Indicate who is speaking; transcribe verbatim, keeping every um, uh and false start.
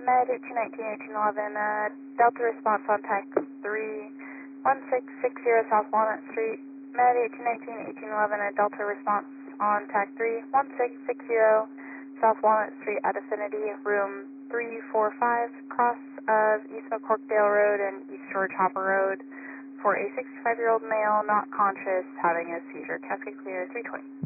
Speaker 1: Med eighteen nineteen, eighteen eleven, uh, Delta response on TAC three one six six zero South Walnut Street. Med eighteen nineteen, eighteen eleven, uh, Delta response on TAC three one six six zero South Walnut Street at Affinity, room three four five, cross of East McCorkdale Road and East George Hopper Road, for a sixty-five-year-old male not conscious having a seizure. Cascade clear three twenty.